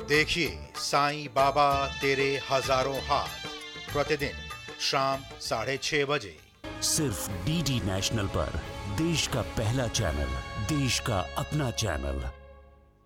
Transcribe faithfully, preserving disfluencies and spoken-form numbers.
देखिए साईं बाबा तेरे हजारों हाथ प्रतिदिन शाम साढ़े छह बजे सिर्फ डीडी नेशनल पर। देश का पहला चैनल, देश का अपना चैनल।